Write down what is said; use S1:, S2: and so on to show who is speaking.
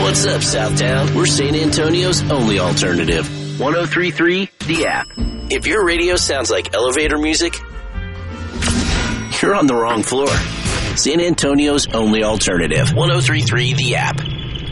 S1: What's up, Southtown? We're San Antonio's only alternative. 103.3 The App. If your radio sounds like elevator music, you're on the wrong floor. San Antonio's only alternative. 103.3 The App.